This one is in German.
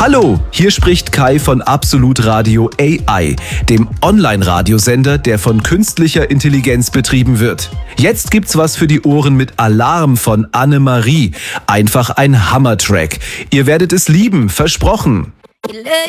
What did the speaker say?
Hallo, hier spricht Kai von Absolut Radio AI, dem Online-Radiosender, der von künstlicher Intelligenz betrieben wird. Jetzt gibt's was für die Ohren mit Alarm von Annemarie. Einfach ein Hammertrack. Ihr werdet es lieben, versprochen.